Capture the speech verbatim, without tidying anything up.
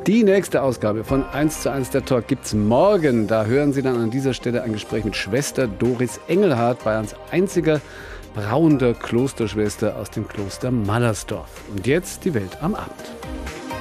Die nächste Ausgabe von eins zu eins der Talk gibt's morgen. Da hören Sie dann an dieser Stelle ein Gespräch mit Schwester Doris Engelhardt, Bayerns einziger brauender Klosterschwester aus dem Kloster Mallersdorf. Und jetzt die Welt am Abend.